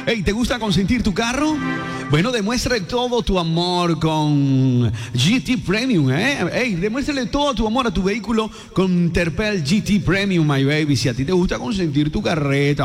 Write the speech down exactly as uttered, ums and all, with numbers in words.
Hey, ¿te gusta consentir tu carro? Bueno, demuéstrale todo tu amor con G T Premium, ¿eh? Hey, demuéstrale todo tu amor a tu vehículo con Terpel G T Premium, my baby. Si a ti te gusta consentir tu carreta,